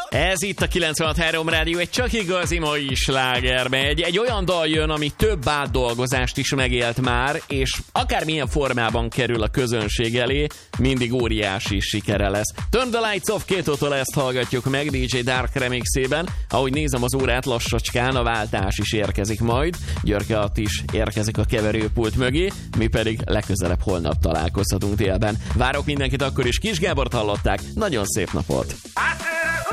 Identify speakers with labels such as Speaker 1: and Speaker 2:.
Speaker 1: Ez itt a 96.3 Rádió, egy csak igazi mai slágerbe. Egy olyan dal jön, ami több átdolgozást is megélt már, és akármilyen formában kerül a közönség elé, mindig óriási sikere lesz. Turn the Lights Off Kétótól ezt hallgatjuk meg DJ Dark remixében. Ahogy nézem az órát, lassacskán a váltás is érkezik majd. Györke Att is érkezik a keverőpult mögé, mi pedig legközelebb holnap találkozhatunk délben. Várok mindenkit akkor is, Kis Gábort hallották, nagyon szép napot!